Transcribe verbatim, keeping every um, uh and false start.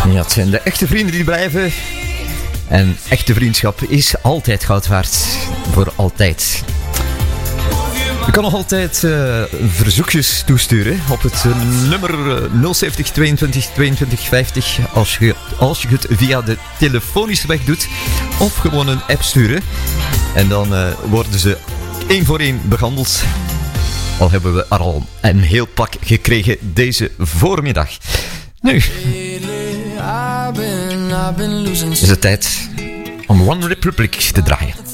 Ja, het zijn de echte vrienden die blijven. En echte vriendschap is altijd goud waard. Voor altijd. Je kan nog altijd uh, verzoekjes toesturen op het uh, nummer uh, nul zeventig tweeëntwintig tweeëntwintig vijftig als je, als je het via de telefonische weg doet of gewoon een app sturen. En dan uh, worden ze één voor één behandeld. Al hebben we er al een heel pak gekregen deze voormiddag. Nu is het tijd om One Republic te draaien.